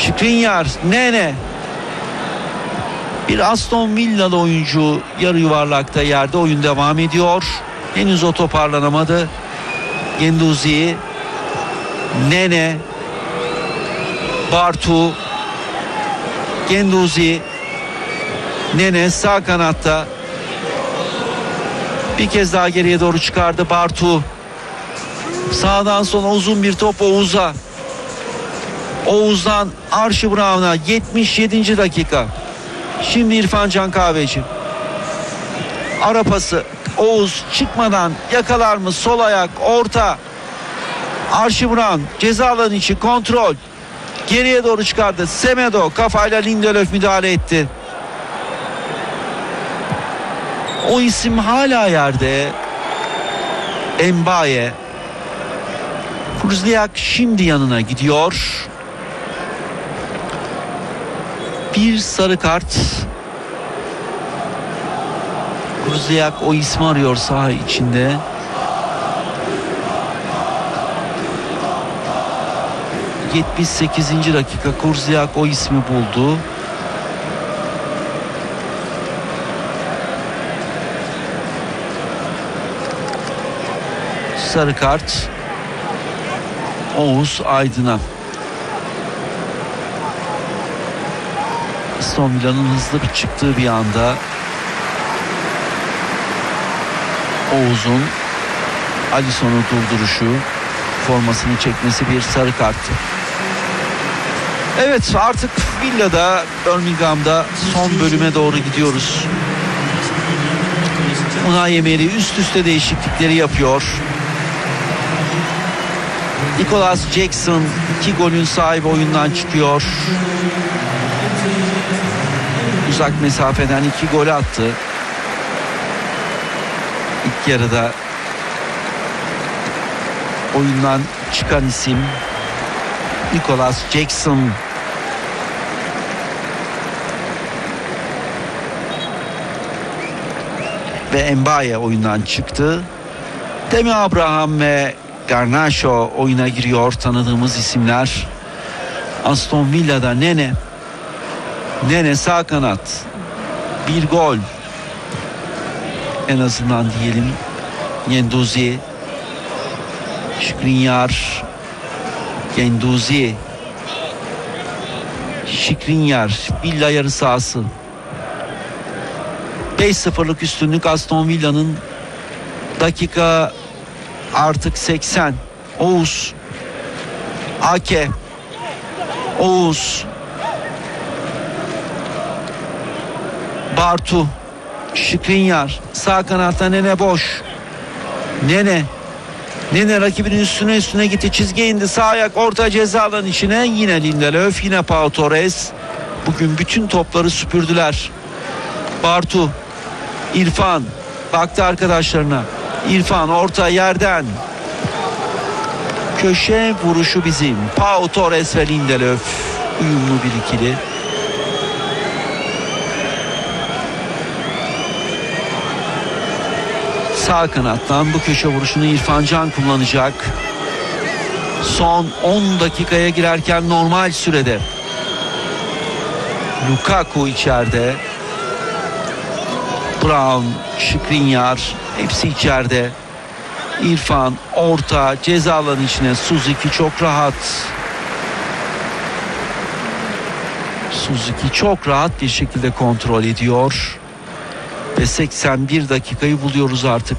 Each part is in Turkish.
Skriniar, Nene. Bir Aston Villalı oyuncu yarı yuvarlakta yerde, oyun devam ediyor. Henüz o toparlanamadı. Guendouzi, Nene, Bartu, Guendouzi, Nene sağ kanatta. Bir kez daha geriye doğru çıkardı Bartu. Sağdan sonra uzun bir top Oğuz'a. Oğuz'dan Archie Brown'a 77. dakika. Şimdi İrfan Can Kahveci. Ara pası. Oğuz çıkmadan yakalar mı? Sol ayak, orta. Archie Brown ceza alanı içi kontrol. Geriye doğru çıkardı. Semedo kafayla Lindelöf müdahale etti. O isim hala yerde. Mbaye. Kurzliak şimdi yanına gidiyor. Bir sarı kart. Kurzliak o ismi arıyor saha içinde. ...78. dakika Kurzliak o ismi buldu. Sarı kart Oğuz Aydın'a. Aston Villa'nın hızlı bir çıktığı bir anda Oğuz'un Alisson'u durduruşu, formasını çekmesi bir sarı kart. Evet, artık Villa'da, Birmingham'da son bölüme doğru gidiyoruz. Unai Emery üst üste değişiklikleri yapıyor. Nicholas Jackson 2 golün sahibi oyundan çıkıyor. Uzak mesafeden 2 gol attı. İlk yarıda oyundan çıkan isim Nicholas Jackson. Ve Mbaye oyundan çıktı. Demi Abraham ve Garnacho oyuna giriyor, tanıdığımız isimler. Aston Villa'da Nene sağ kanat. Bir gol en azından diyelim. Guendouzi, Skriniar, Guendouzi, Skriniar, Villa yarı sahası. 5-0'lık üstünlük Aston Villa'nın. Dakika artık 80. Oğuz, Ake, Oğuz, Bartu, Skriniar, sağ kanatta Nene boş. Nene rakibinin üstüne gitti, çizgiye indi, sağ ayak orta ceza alanı içine, yine Lindelöf, yine Pau Torres. Bugün bütün topları süpürdüler. Bartu, İrfan baktı arkadaşlarına. İrfan orta yerden. Köşe vuruşu bizim. Pau Torres ve Lindelöf uyumlu bir ikili. Sağ kanattan bu köşe vuruşunu İrfan Can kullanacak. Son 10 dakikaya girerken normal sürede. Lukaku içeride. Brown, Skriniar hepsi içeride. İrfan orta ceza alanı içine. Suzuki çok rahat. Suzuki çok rahat bir şekilde kontrol ediyor. Ve 81 dakikayı buluyoruz artık.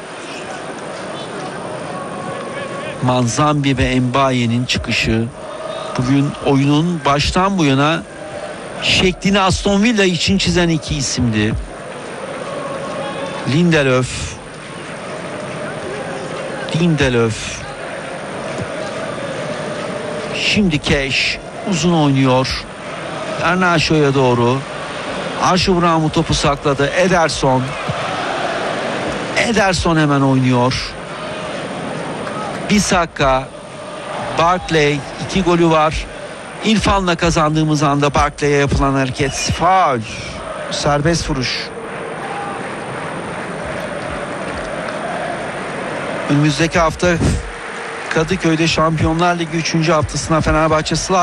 Manzambi ve Mbaye'nin çıkışı. Bugün oyunun baştan bu yana şeklini Aston Villa için çizen iki isimdi. Lindelöf. Şimdi Cash uzun oynuyor. Garnacho'ya doğru. Archie Brown topu sakladı. Ederson hemen oynuyor. Bissaka, Barkley 2 golü var. İrfan'la kazandığımız anda Barkley'e yapılan hareket faul. Serbest vuruş. Önümüzdeki hafta Kadıköy'de Şampiyonlar Ligi 3. haftasına Fenerbahçe